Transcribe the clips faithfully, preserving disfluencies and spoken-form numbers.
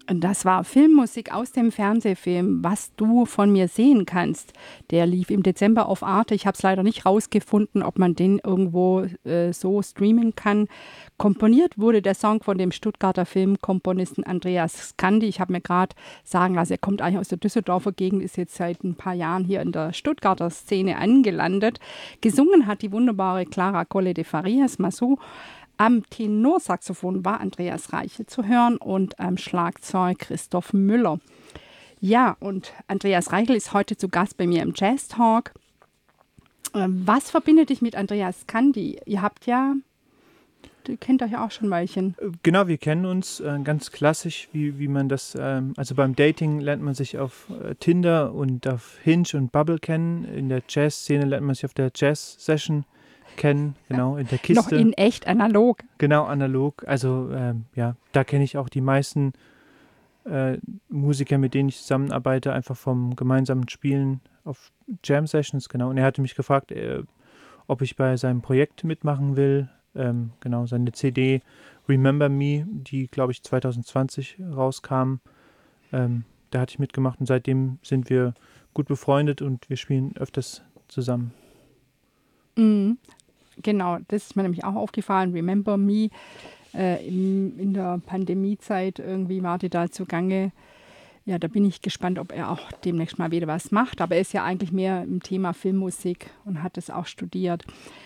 Das war Filmmusik aus dem Fernsehfilm „Was du von mir sehen kannst“. Der lief im Dezember auf Arte. Ich habe es leider nicht rausgefunden, ob man den irgendwo äh, so streamen kann. Komponiert wurde der Song von dem Stuttgarter Filmkomponisten Andreas Scandi. Ich habe mir gerade sagen lassen, er kommt eigentlich aus der Düsseldorfer Gegend, ist jetzt seit ein paar Jahren hier in der Stuttgarter Szene angelandet. Gesungen hat die wunderbare Clara Colle de Farias Massou. Am Tenorsaxophon war Andreas Reiche zu hören und am Schlagzeug Christoph Müller. Ja, und Andreas Reichel ist heute zu Gast bei mir im Jazz Talk. Ähm, Was verbindet dich mit Andreas Scandi? Ihr habt ja, ihr kennt euch ja auch schon ein Weilchen. Genau, wir kennen uns äh, ganz klassisch, wie, wie man das, ähm, also beim Dating lernt man sich auf äh, Tinder und auf Hinge und Bubble kennen. In der Jazz-Szene lernt man sich auf der Jazz-Session kennen, genau, in der Kiste. Noch in echt analog. Genau, analog. Also ähm, ja, da kenne ich auch die meisten äh, Musiker, mit denen ich zusammenarbeite, einfach vom gemeinsamen Spielen auf Jam-Sessions, genau. Und er hatte mich gefragt, äh, ob ich bei seinem Projekt mitmachen will. Ähm, genau, seine C D Remember Me, die, glaube ich, zwanzig zwanzig rauskam. Ähm, da hatte ich mitgemacht und seitdem sind wir gut befreundet und wir spielen öfters zusammen. Mhm. Genau, das ist mir nämlich auch aufgefallen. Remember Me, äh, in, in der Pandemiezeit irgendwie war die da zugange. Ja, da bin ich gespannt, ob er auch demnächst mal wieder was macht. Aber er ist ja eigentlich mehr im Thema Filmmusik und hat das auch studiert.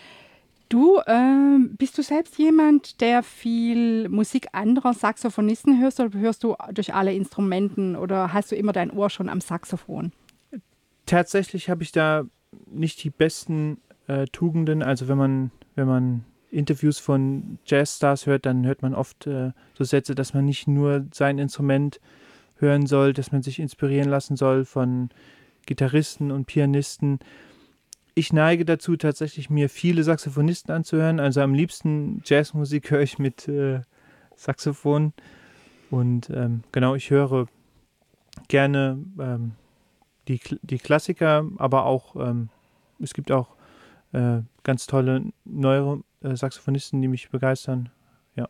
Du, äh, bist du selbst jemand, der viel Musik anderer Saxophonisten hörst oder hörst du durch alle Instrumenten oder hast du immer dein Ohr schon am Saxophon? Tatsächlich habe ich da nicht die besten äh, Tugenden. Also wenn man, wenn man Interviews von Jazzstars hört, dann hört man oft äh, so Sätze, dass man nicht nur sein Instrument hören soll, dass man sich inspirieren lassen soll von Gitarristen und Pianisten. Ich neige dazu, tatsächlich mir viele Saxophonisten anzuhören. Also am liebsten Jazzmusik höre ich mit äh, Saxophon. Und ähm, genau, ich höre gerne ähm, die, die Klassiker, aber auch, ähm, es gibt auch äh, ganz tolle neuere äh, Saxophonisten, die mich begeistern. Ja.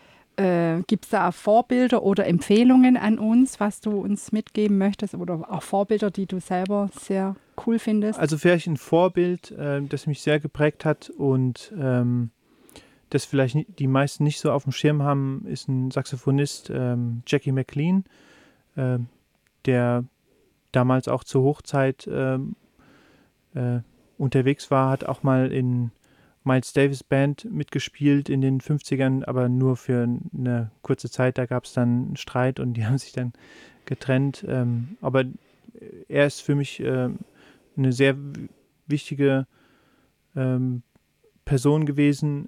Äh, Gibt es da auch Vorbilder oder Empfehlungen an uns, was du uns mitgeben möchtest oder auch Vorbilder, die du selber sehr cool findest? Also vielleicht ein Vorbild, äh, das mich sehr geprägt hat und ähm, das vielleicht nie, die meisten nicht so auf dem Schirm haben, ist ein Saxophonist, ähm, Jackie McLean, äh, der damals auch zur Hochzeit ähm, äh, unterwegs war, hat auch mal in Miles Davis Band mitgespielt in den fünfzigern, aber nur für eine kurze Zeit. Da gab es dann einen Streit und die haben sich dann getrennt. Ähm, aber er ist für mich äh, eine sehr w- wichtige ähm, Person gewesen,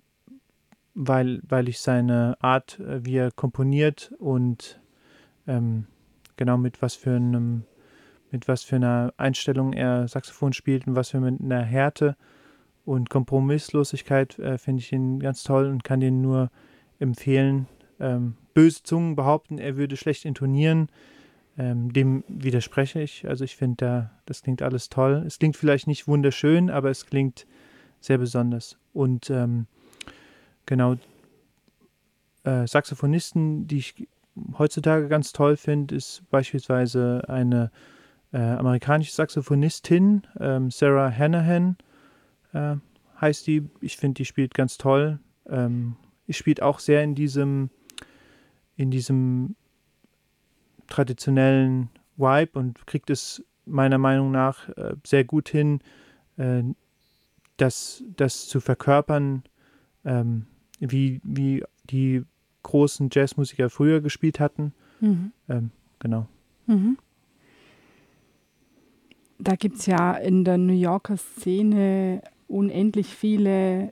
weil, weil ich seine Art, äh, wie er komponiert und ähm, genau mit was für einem, mit was für einer Einstellung er Saxophon spielt und was für mit einer Härte und Kompromisslosigkeit äh, finde ich ihn ganz toll und kann den nur empfehlen. Ähm, böse Zungen behaupten, er würde schlecht intonieren. Ähm, dem widerspreche ich. Also ich finde, da, das klingt alles toll. Es klingt vielleicht nicht wunderschön, aber es klingt sehr besonders. Und ähm, genau, äh, Saxophonisten, die ich heutzutage ganz toll finde, ist beispielsweise eine äh, amerikanische Saxophonistin, ähm, Sarah Hanahan äh, heißt die. Ich finde, die spielt ganz toll. Ähm, die spielt auch sehr in diesem, in diesem traditionellen Vibe und kriegt es meiner Meinung nach äh, sehr gut hin, äh, das, das zu verkörpern, ähm, wie, wie die großen Jazzmusiker früher gespielt hatten. Mhm. Ähm, genau. Mhm. Da gibt es ja in der New Yorker Szene unendlich viele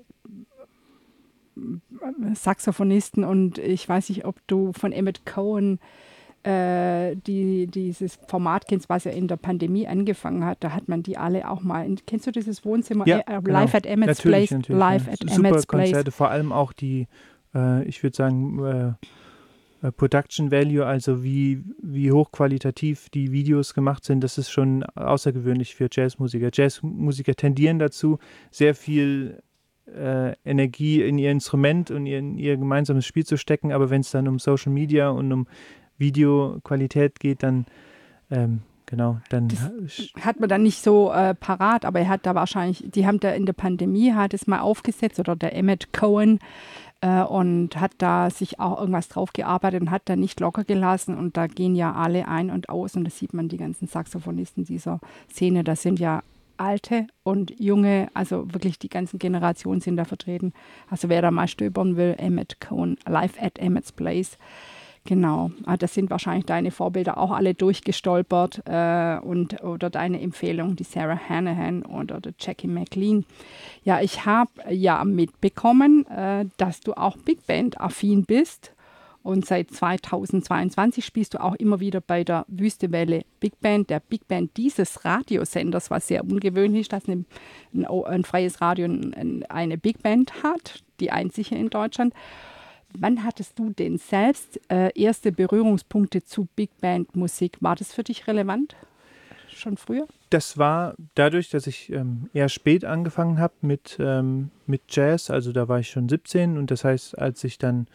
Saxophonisten und ich weiß nicht, ob du von Emmett Cohen äh, die, dieses Format kennst, was ja in der Pandemie angefangen hat. Da hat man die alle auch mal. In, kennst du dieses Wohnzimmer? Ja, äh, genau. Live at Emmett's Natürlich, Place? natürlich. Live Ja. at Super Emmett's Place. Konzerte, vor allem auch die, äh, ich würde sagen, äh, äh, Production Value, also wie, wie hochqualitativ die Videos gemacht sind, das ist schon außergewöhnlich für Jazzmusiker. Jazzmusiker tendieren dazu, sehr viel äh, Energie in ihr Instrument und in ihr gemeinsames Spiel zu stecken, aber wenn es dann um Social Media und um Videoqualität geht, dann ähm, genau, dann Das hat man dann nicht so äh, parat, aber er hat da wahrscheinlich, die haben da in der Pandemie, hat es mal aufgesetzt, oder der Emmett Cohen, äh, und hat da sich auch irgendwas drauf gearbeitet und hat da nicht locker gelassen, und da gehen ja alle ein und aus, und das sieht man, die ganzen Saxophonisten dieser Szene, das sind ja alte und junge, also wirklich die ganzen Generationen sind da vertreten. Also wer da mal stöbern will, Emmett Cohen, Live at Emmett's Place. Genau, ah, das sind wahrscheinlich deine Vorbilder auch alle durchgestolpert, äh, und, oder deine Empfehlung, die Sarah Hanahan oder der Jackie McLean. Ja, ich habe ja mitbekommen, äh, dass du auch Big Band-affin bist, und seit zweitausendzweiundzwanzig spielst du auch immer wieder bei der Wüstewelle Big Band, der Big Band dieses Radiosenders, was sehr ungewöhnlich ist, dass ein, ein, ein freies Radio ein, eine Big Band hat, die einzige in Deutschland. Wann hattest du denn selbst äh, erste Berührungspunkte zu Big Band Musik? War das für dich relevant? Schon früher? Das war dadurch, dass ich ähm, eher spät angefangen habe mit, ähm, mit Jazz, also da war ich schon siebzehn, und das heißt, als ich dann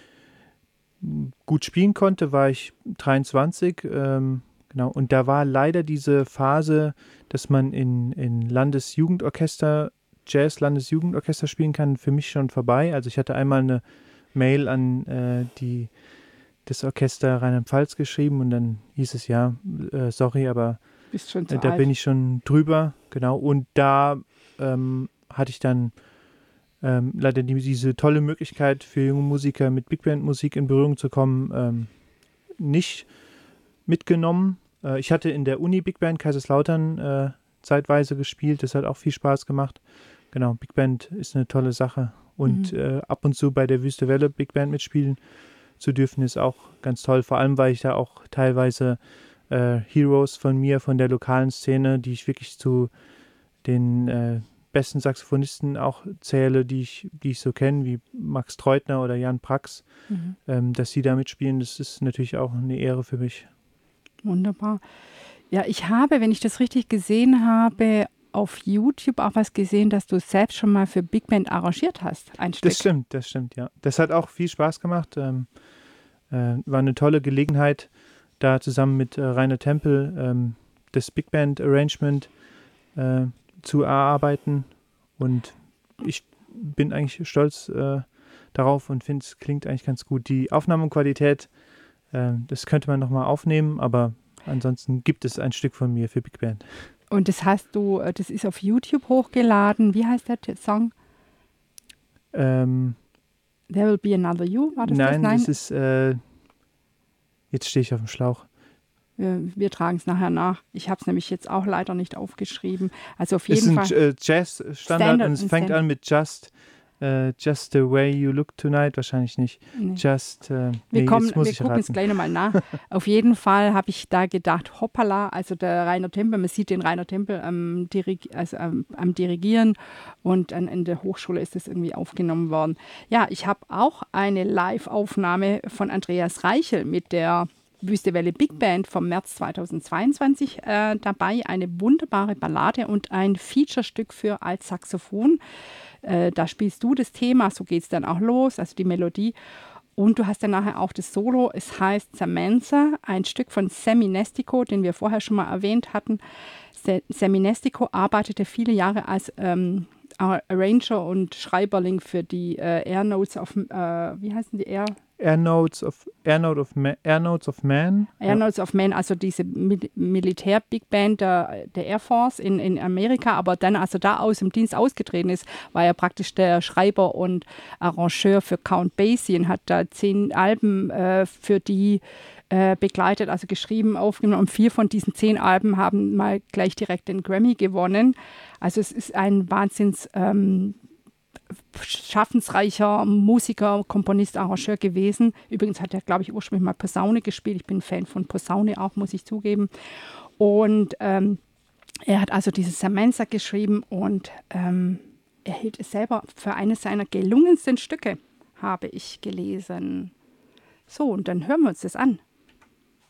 gut spielen konnte, war ich dreiundzwanzig, ähm, genau, und da war leider diese Phase, dass man in, in Landesjugendorchester, Jazz-Landesjugendorchester spielen kann, für mich schon vorbei. Also ich hatte einmal eine Mail an äh, die, das Orchester Rheinland-Pfalz geschrieben, und dann hieß es, ja, äh, sorry, aber Bist schon zu äh, da alt. bin ich schon drüber, genau, und da ähm, hatte ich dann ähm, leider die, diese tolle Möglichkeit für junge Musiker mit Big Band Musik in Berührung zu kommen, ähm, nicht mitgenommen. Äh, ich hatte in der Uni Big Band Kaiserslautern äh, zeitweise gespielt, das hat auch viel Spaß gemacht. Genau, Big Band ist eine tolle Sache. Und mhm. äh, ab und zu bei der Wüste Welle Big Band mitspielen zu dürfen, ist auch ganz toll. Vor allem, weil ich da auch teilweise äh, Heroes von mir, von der lokalen Szene, die ich wirklich zu den äh, besten Saxophonisten auch zähle, die ich, die ich so kenne, wie Max Treutner oder Jan Prax, mhm. ähm, dass sie da mitspielen, das ist natürlich auch eine Ehre für mich. Wunderbar. Ja, ich habe, wenn ich das richtig gesehen habe, auf YouTube auch was gesehen, dass du selbst schon mal für Big Band arrangiert hast, ein Stück. Das stimmt, das stimmt, ja. Das hat auch viel Spaß gemacht. Ähm, äh, war eine tolle Gelegenheit, da zusammen mit äh, Rainer Tempel ähm, das Big Band Arrangement äh, zu erarbeiten. Und ich bin eigentlich stolz äh, darauf und finde, es klingt eigentlich ganz gut. Die Aufnahmequalität, äh, das könnte man nochmal aufnehmen, aber ansonsten gibt es ein Stück von mir für Big Band. Und das hast du, das ist auf YouTube hochgeladen. Wie heißt der Song? Ähm, There Will Be Another You, war das nein, das? Nein, das ist, äh, jetzt stehe ich auf dem Schlauch. Wir, wir tragen es nachher nach. Ich habe es nämlich jetzt auch leider nicht aufgeschrieben. Also auf jeden Fall. Es ist ein äh, Jazz-Standard Standard und es und fängt Standard. an mit Just, äh, Just the Way You Look Tonight, wahrscheinlich nicht. Nee. Just, äh, Wir, nee, kommen, jetzt muss wir ich gucken es raten. gleich nochmal nach. Auf jeden Fall habe ich da gedacht, hoppala, also der Rainer Tempel, man sieht den Rainer Tempel am, Dirig- also am, am Dirigieren, und an, in der Hochschule ist das irgendwie aufgenommen worden. Ja, ich habe auch eine Live-Aufnahme von Andreas Reichel mit der Wüstewelle Big Band vom März zweitausendzweiundzwanzig äh, dabei. Eine wunderbare Ballade und ein Featurestück für Altsaxophon. Äh, da spielst du das Thema, so geht es dann auch los, also die Melodie. Und du hast dann nachher auch das Solo. Es heißt Samantha, ein Stück von Sammy Nestico, den wir vorher schon mal erwähnt hatten. Sammy Nestico arbeitete viele Jahre als ähm, Arranger und Schreiberling für die äh, Air Notes of, äh, wie heißen die Air? Air Notes of Air Note of Ma- Air Notes of Man. Air Notes of Man, also diese Mil- Militär-Big Band der, der Air Force in, in Amerika, aber dann, als er da aus dem Dienst ausgetreten ist, war er praktisch der Schreiber und Arrangeur für Count Basie und hat da zehn Alben äh, für die äh, begleitet, also geschrieben, aufgenommen. Und vier von diesen zehn Alben haben mal gleich direkt den Grammy gewonnen. Also es ist ein Wahnsinns ähm, schaffensreicher Musiker, Komponist, Arrangeur gewesen. Übrigens hat er, glaube ich, ursprünglich mal Posaune gespielt. Ich bin Fan von Posaune auch, muss ich zugeben. Und ähm, er hat also dieses Samantha geschrieben und ähm, er hielt es selber für eines seiner gelungensten Stücke, habe ich gelesen. So, und dann hören wir uns das an.